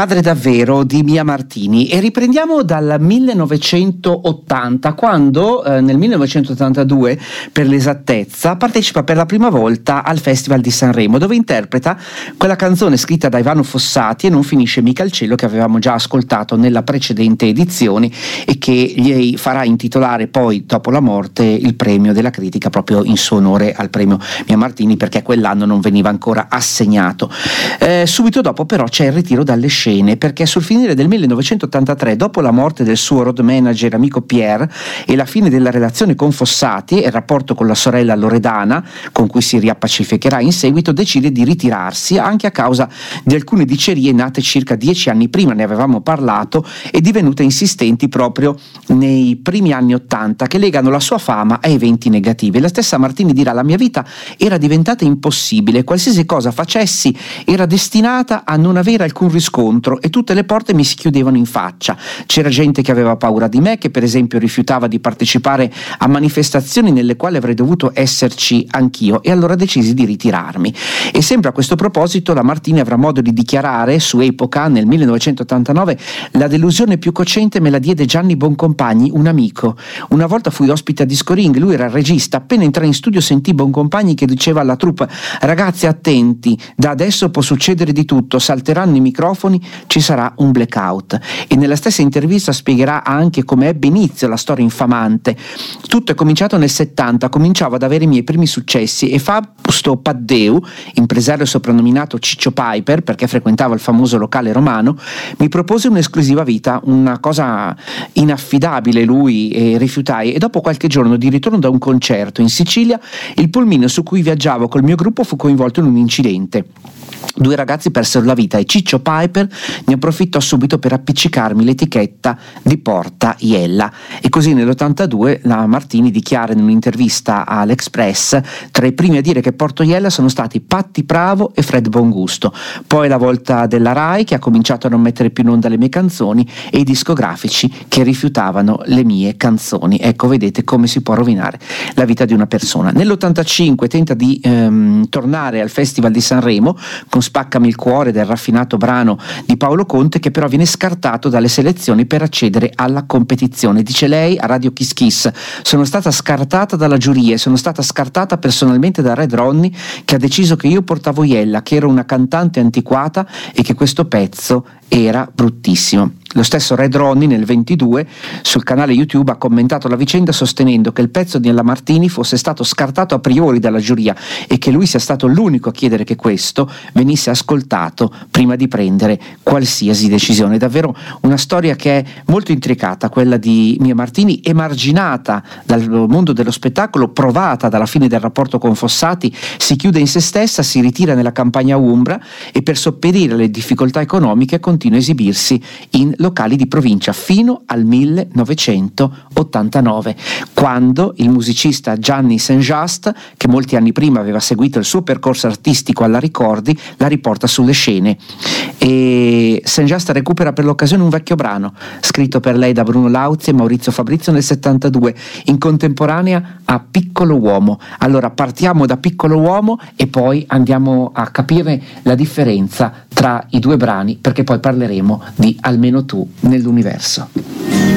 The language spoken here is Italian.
Padre davvero di Mia Martini, e riprendiamo dal 1980, quando nel 1982 per l'esattezza partecipa per la prima volta al Festival di Sanremo, dove interpreta quella canzone scritta da Ivano Fossati, E non finisce mica il cielo, che avevamo già ascoltato nella precedente edizione e che gli farà intitolare poi, dopo la morte, il premio della critica proprio in suo onore al premio Mia Martini, perché quell'anno non veniva ancora assegnato. Subito dopo però c'è il ritiro dalle scene, perché sul finire del 1983, dopo la morte del suo road manager amico Pierre e la fine della relazione con Fossati e il rapporto con la sorella Loredana, con cui si riappacificherà in seguito, decide di ritirarsi anche a causa di alcune dicerie nate circa 10 anni prima, ne avevamo parlato, e divenute insistenti proprio nei primi anni '80, che legano la sua fama a eventi negativi. La stessa Martini dirà: la mia vita era diventata impossibile, qualsiasi cosa facessi era destinata a non avere alcun riscontro e tutte le porte mi si chiudevano in faccia. C'era gente che aveva paura di me, che per esempio rifiutava di partecipare a manifestazioni nelle quali avrei dovuto esserci anch'io, e allora decisi di ritirarmi. E sempre a questo proposito la Martini avrà modo di dichiarare su Epoca nel 1989: la delusione più cocente me la diede Gianni Boncompagni, un amico. Una volta fui ospite a Disco Ring, lui era il regista, appena entrai in studio sentì Boncompagni che diceva alla troupe: ragazzi attenti, da adesso può succedere di tutto, salteranno i microfoni, ci sarà un blackout. E nella stessa intervista spiegherà anche come ebbe inizio la storia infamante. Tutto è cominciato nel '70, cominciavo ad avere i miei primi successi e Fausto Paddeu, impresario soprannominato Ciccio Piper perché frequentava il famoso locale romano, mi propose un'esclusiva vita, una cosa inaffidabile lui, e rifiutai, e dopo qualche giorno di ritorno da un concerto in Sicilia il pulmino su cui viaggiavo col mio gruppo fu coinvolto in un incidente. 2 ragazzi persero la vita e Ciccio Piper ne approfittò subito per appiccicarmi l'etichetta di Porta Iella. E così nell'82 la Martini dichiara in un'intervista all'Express: tra i primi a dire che Porto Iella sono stati Patti Bravo e Fred Bongusto. Poi la volta della Rai, che ha cominciato a non mettere più in onda le mie canzoni, e i discografici che rifiutavano le mie canzoni. Ecco, vedete come si può rovinare la vita di una persona. Nell'85 tenta di tornare al Festival di Sanremo con Spaccami il cuore, del raffinato brano di Paolo Conte, che però viene scartato dalle selezioni per accedere alla competizione. Dice lei a Radio Kiss Kiss: sono stata scartata dalla giuria e sono stata scartata personalmente da Red Ronnie, che ha deciso che io portavo Iella, che ero una cantante antiquata e che questo pezzo era bruttissimo. Lo stesso Red Ronnie nel 22 sul canale YouTube ha commentato la vicenda sostenendo che il pezzo di La Martini fosse stato scartato a priori dalla giuria e che lui sia stato l'unico a chiedere che questo venisse ascoltato prima di prendere qualsiasi decisione. Davvero una storia che è molto intricata, quella di Mia Martini, emarginata dal mondo dello spettacolo, provata dalla fine del rapporto con Fossati, si chiude in se stessa, si ritira nella campagna umbra e per sopperire alle difficoltà economiche continua a esibirsi in locali di provincia fino al 1989, quando il musicista Gianni Saint-Just, che molti anni prima aveva seguito il suo percorso artistico alla Ricordi, la riporta sulle scene. E Saint-Just recupera per l'occasione un vecchio brano scritto per lei da Bruno Lauzi e Maurizio Fabrizio nel 72, in contemporanea a Piccolo Uomo. Allora partiamo da Piccolo Uomo e poi andiamo a capire la differenza tra i 2 brani, perché poi parleremo di Almeno tu nell'universo.